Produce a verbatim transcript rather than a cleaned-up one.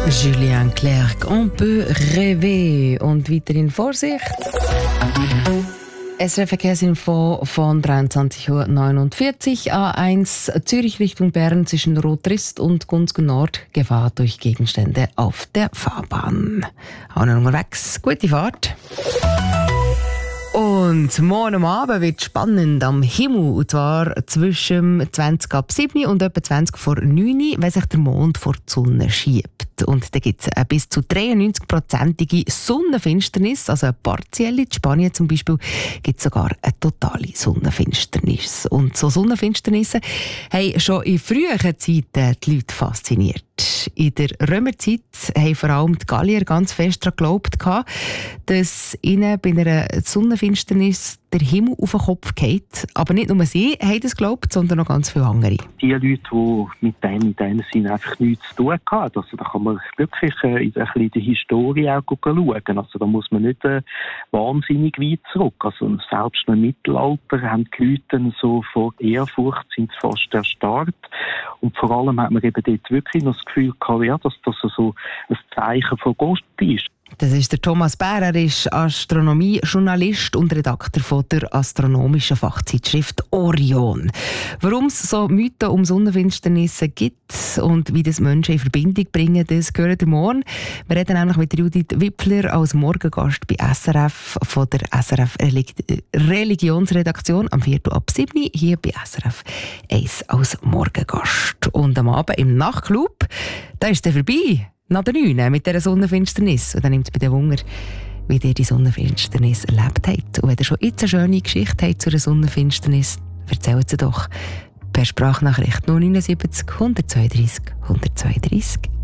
Julien Clerc, on peut rêver. Und weiterhin Vorsicht. S R F Verkehrsinfo von dreiundzwanzig Uhr neunundvierzig. A eins Zürich Richtung Bern zwischen Rotrist und Gunzgen Nord. Gefahr durch Gegenstände auf der Fahrbahn. Auch noch unterwegs. Gute Fahrt. Und morgen am Abend wird es spannend am Himmel. Und zwar zwischen zwanzig ab sieben und etwa zwanzig vor neun, wenn sich der Mond vor die Sonne schiebt. Und da gibt es eine bis zu dreiundneunzig-prozentige Sonnenfinsternis, also eine partielle. In Spanien zum Beispiel gibt es sogar eine totale Sonnenfinsternis. Und so Sonnenfinsternisse haben schon in früheren Zeiten die Leute fasziniert. In der Römerzeit haben vor allem die Gallier ganz fest daran geglaubt, dass ihnen bei einer Sonnenfinsternis der Himmel auf den Kopf geht. Aber nicht nur sie haben das geglaubt, sondern noch ganz viele andere. Die Leute, die mit dem in dem Sinne einfach nichts zu tun hatten, also da kann man wirklich äh, in, ein bisschen in die Historie auch schauen. Also da muss man nicht äh, wahnsinnig weit zurück. Also selbst im Mittelalter haben die Leute so vor Ehrfurcht sind sie fast erstarrt. Und vor allem hat man eben dort wirklich noch das Gefühl gehabt, ja, dass das so ein Zeichen von Gott ist. Das ist der Thomas Bär, er ist Astronomie-Journalist und Redakteur von der astronomischen Fachzeitschrift Orion. Warum es so Mythen um Sonnenfinsternisse gibt und wie das Menschen in Verbindung bringen, das hören wir morgen. Wir reden nämlich mit Judith Wipfler als Morgengast bei S R F von der S R F Religionsredaktion am Viertel ab sieben hier bei S R F eins als Morgengast. Und am Abend im Nachtclub, da ist der vorbei. Nach der neun mit dieser Sonnenfinsternis. Und dann nimmt es bei den Wunder, wie ihr die Sonnenfinsternis erlebt habt. Und wenn ihr schon jetzt eine schöne Geschichte habt zu einer Sonnenfinsternis, erzählt sie doch per Sprachnachricht null neun sieben null eins zwei drei eins zwei drei.